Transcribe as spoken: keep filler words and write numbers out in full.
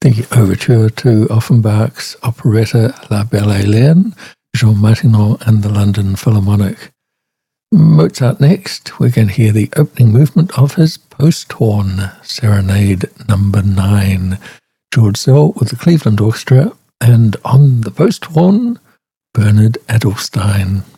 the overture to Offenbach's operetta La Belle Hélène, Jean Martineau and the London Philharmonic. Mozart next. We're going to hear the opening movement of his Posthorn Serenade number nine. George Szell with the Cleveland Orchestra, and on the Posthorn, Bernard Edelstein.